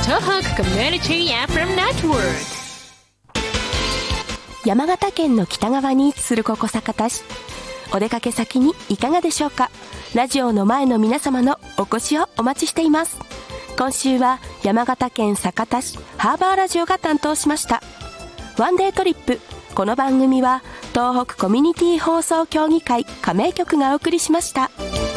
東北コミュニティ FM ネットワーク。 山形県の北側に位置するここ酒田市。お出かけ先にいかがでしょうか。ラジオの前の皆様のお越しをお待ちしています。今週は山形県酒田市ハーバーラジオが担当しました。ワンデートリップ。この番組は東北コミュニティ放送協議会加盟局がお送りしました。